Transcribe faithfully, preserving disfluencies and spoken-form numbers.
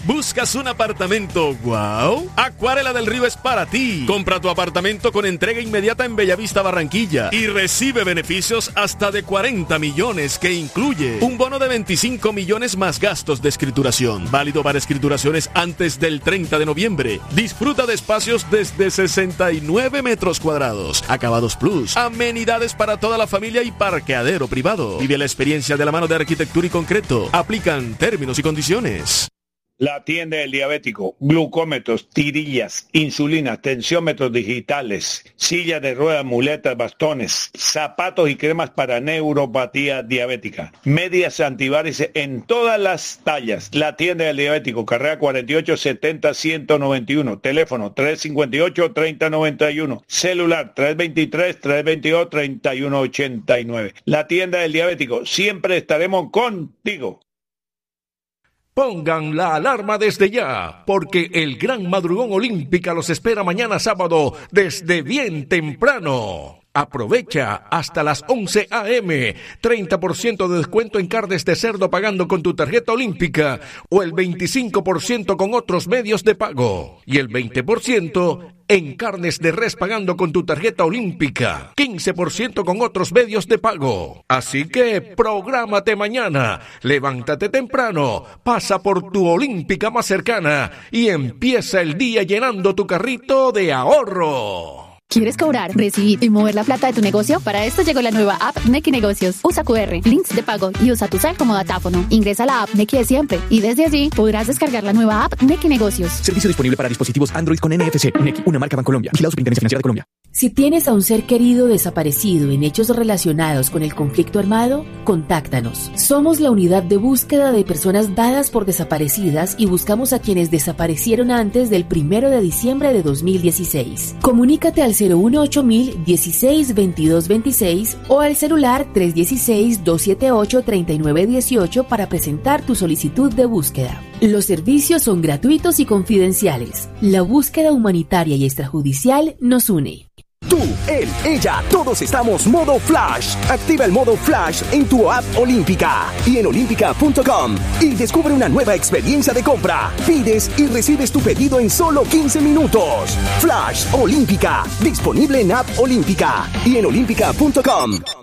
¿Buscas un apartamento wow? Acuarela del Río es para ti. Compra tu apartamento con entrega inmediata en Bellavista, Barranquilla y recibe beneficios hasta de cuarenta millones que incluye un bono de veinticinco millones más gastos de escrituración. Válido para escrituraciones antes del treinta de noviembre. Disfruta de espacios desde sesenta y nueve metros cuadrados. Acabados Plus. Amenidades para toda la familia y parqueadero privado. Vive la experiencia de la mano de Arquitectura y Concreto. Aplican términos y condiciones. La tienda del diabético, glucómetros, tirillas, insulina, tensiómetros digitales, sillas de ruedas, muletas, bastones, zapatos y cremas para neuropatía diabética, medias antivarices en todas las tallas. La tienda del diabético, carrera cuarenta y ocho setenta ciento noventa y uno, teléfono tres cincuenta y ocho treinta noventa y uno, celular tres veintitrés trescientos veintidós treinta y uno ochenta y nueve. La tienda del diabético, siempre estaremos contigo. Pongan la alarma desde ya, porque el Gran Madrugón Olímpica los espera mañana sábado desde bien temprano. Aprovecha hasta las once a eme, treinta por ciento de descuento en carnes de cerdo pagando con tu tarjeta olímpica o el veinticinco por ciento con otros medios de pago y el veinte por ciento en carnes de res pagando con tu tarjeta olímpica, quince por ciento con otros medios de pago. Así que prográmate mañana, levántate temprano, pasa por tu olímpica más cercana y empieza el día llenando tu carrito de ahorro. ¿Quieres cobrar, recibir y mover la plata de tu negocio? Para esto llegó la nueva app Nequi Negocios. Usa cu erre, links de pago y usa tu cel como datáfono. Ingresa a la app Nequi de siempre y desde allí podrás descargar la nueva app Nequi Negocios. Servicio disponible para dispositivos Android con N F C. Nequi, una marca Bancolombia. Vigilado Superintendencia Financiera de Colombia. Si tienes a un ser querido desaparecido en hechos relacionados con el conflicto armado, contáctanos. Somos la unidad de búsqueda de personas dadas por desaparecidas y buscamos a quienes desaparecieron antes del primero de diciembre de dos mil dieciséis. Comunícate al cero uno ocho mil dieciséis veintidós veintiséis o al celular tres uno seis dos siete ocho tres nueve uno ocho para presentar tu solicitud de búsqueda. Los servicios son gratuitos y confidenciales. La búsqueda humanitaria y extrajudicial nos une. Tú, él, ella, todos estamos modo Flash. Activa el modo Flash en tu app Olímpica y en olímpica punto com y descubre una nueva experiencia de compra. Pides y recibes tu pedido en solo quince minutos. Flash Olímpica, disponible en app Olímpica y en olímpica punto com.